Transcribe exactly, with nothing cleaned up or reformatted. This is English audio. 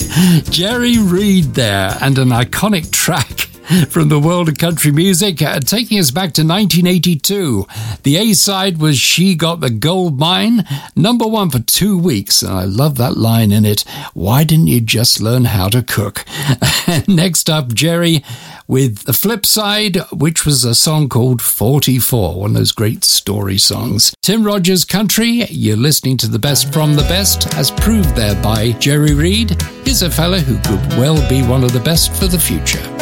Jerry Reed there, and an iconic track from the world of country music, uh, taking us back to nineteen eighty-two. The A-side was She Got the Gold Mine, number one for two weeks, and I love that line in it. Why didn't you just learn how to cook? Next up, Jerry with the flip side, which was a song called forty-four, one of those great story songs. Tim Rogers Country, you're listening to the best from the best, as proved there by Jerry Reed. Here's a fella who could well be one of the best for the future.